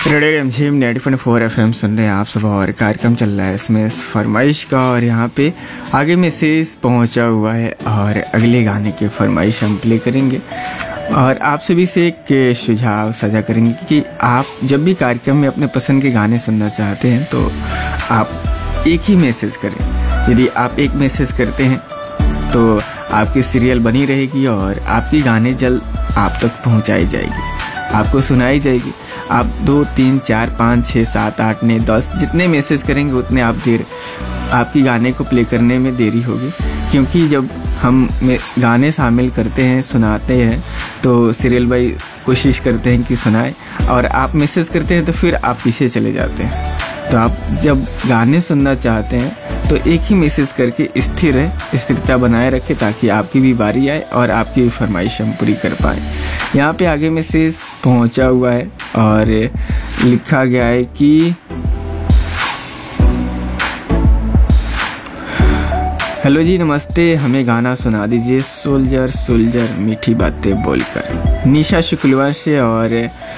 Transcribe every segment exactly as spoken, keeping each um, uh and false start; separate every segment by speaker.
Speaker 1: Radio रिमझिम ninety point four F M सुन रहे हैं आप सब। और कार्यक्रम चल रहा है इसमें फरमाइश का, और यहाँ पे आगे मैसेज पहुँचा हुआ है और अगले गाने की फरमाइश हम प्ले करेंगे। और आप सभी से एक सुझाव साझा करेंगे कि आप जब भी कार्यक्रम में अपने पसंद के गाने सुनना चाहते हैं तो आप एक ही मैसेज करें। यदि आप एक मैसेज करते हैं तो आपकी सीरियल बनी रहेगी और आपकी गाने जल्द आप तक पहुँचाई जाएगी, आपको सुनाई जाएगी। आप दो तीन चार पाँच छः सात आठ नौ दस जितने मैसेज करेंगे उतने आप देर आपकी गाने को प्ले करने में देरी होगी, क्योंकि जब हम गाने शामिल करते हैं सुनाते हैं तो सीरियल भाई कोशिश करते हैं कि सुनाए, और आप मैसेज करते हैं तो फिर आप पीछे चले जाते हैं। तो आप जब गाने सुनना चाहते हैं तो एक ही मैसेज करके स्थिर है स्थिरता बनाए रखें, ताकि आपकी भी बारी आए और आपकी भी फरमाइश हम पूरी कर पाएँ। यहाँ पे आगे मैसेज पहुँचा हुआ है और लिखा गया है कि हेलो जी नमस्ते, हमें गाना सुना दीजिए सोल्जर सोल्जर मीठी बातें बोलकर। निशा शुक्लवार से, और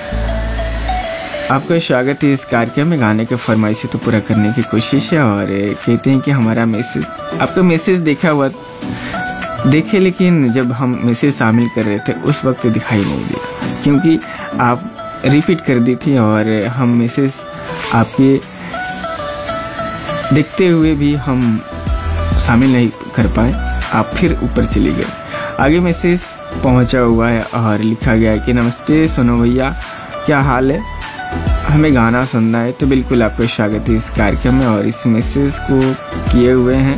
Speaker 1: आपका स्वागत है इस कार्यक्रम में। गाने के फरमाइश तो पूरा करने की कोशिश है, और कहते हैं कि हमारा मैसेज आपका मैसेज देखा हुआ देखे, लेकिन जब हम मैसेज शामिल कर रहे थे उस वक्त दिखाई नहीं दिया, क्योंकि आप रिपीट कर दी थी और हम मैसेज आपके देखते हुए भी हम शामिल नहीं कर पाए, आप फिर ऊपर चले गए। आगे मैसेज पहुंचा हुआ है और लिखा गया है कि नमस्ते सोनू भैया, क्या हाल है, हमें गाना सुनना है। तो बिल्कुल आपका स्वागत है इस कार्यक्रम में। और इस मैसेज को किए हुए हैं,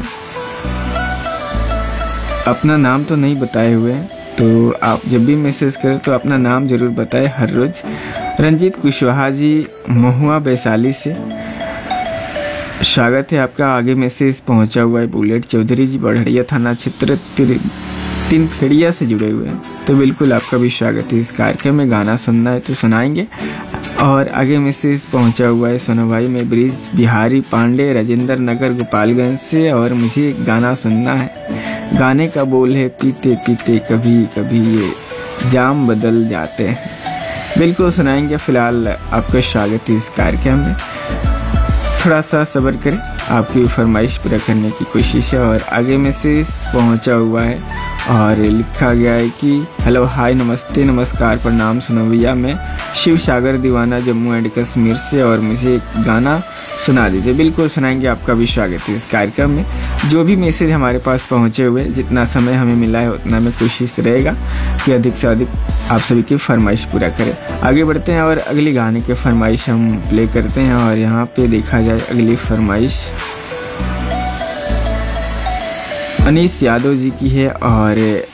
Speaker 1: अपना नाम तो नहीं बताए हुए हैं, तो आप जब भी मैसेज करें तो अपना नाम ज़रूर बताएं हर रोज़। रंजीत कुशवाहा जी महुआ वैशाली से स्वागत है आपका। आगे मैसेज पहुंचा हुआ है बुलेट चौधरी जी बढ़िया थाना क्षेत्र तीन फेड़िया से जुड़े हुए हैं, तो बिल्कुल आपका भी स्वागत है इस कार्यक्रम में। गाना सुनना है तो सुनाएंगे। और आगे मैसेज पहुंचा हुआ है सोनू भाई, मैं ब्रिज बिहारी पांडे राजेंद्र नगर गोपालगंज से, और मुझे गाना सुनना है। गाने का बोल है पीते पीते कभी कभी ये जाम बदल जाते हैं। बिल्कुल सुनाएंगे। फ़िलहाल आपका स्वागत है इस कार्यक्रम में, थोड़ा सा सब्र करें, आपकी फरमाइश पूरा करने की कोशिश है। और आगे मैसेज पहुंचा हुआ है और लिखा गया है कि हेलो हाय नमस्ते नमस्कार प्रणाम सोनू भैया, मैं शिव सागर दीवाना जम्मू एंड कश्मीर से, और मुझे गाना सुना दीजिए। बिल्कुल सुनाएंगे, आपका भी स्वागत है इस कार्यक्रम में। जो भी मैसेज हमारे पास पहुंचे हुए, जितना समय हमें मिला है उतना में कोशिश रहेगा कि अधिक से अधिक आप सभी की फरमाइश पूरा करें। आगे बढ़ते हैं और अगली गाने की फरमाइश हम प्ले करते हैं। और यहाँ पे देखा जाए अगली फरमाइश अनीस यादव जी की है, और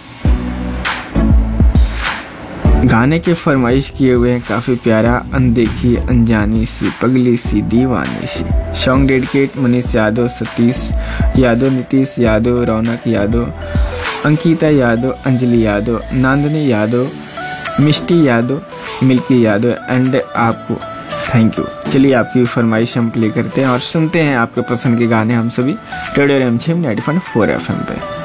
Speaker 1: गाने के फरमाइश किए हुए हैं काफ़ी प्यारा, अनदेखी अनजानी सी पगली सी दीवानी सी। Song dedicate Manish Yadav, Satish Yadav, Nitish Yadav, Raunak Yadav, Ankita Yadav, Anjali Yadav, Nandani Yadav, Mishti Yadav, milky Yadav and आपको थैंक यू। चलिए आपकी फरमाइश हम प्ले करते हैं और सुनते हैं आपके पसंद के गाने हम सभी रेडियो रिमझिम ninety point four F M पे।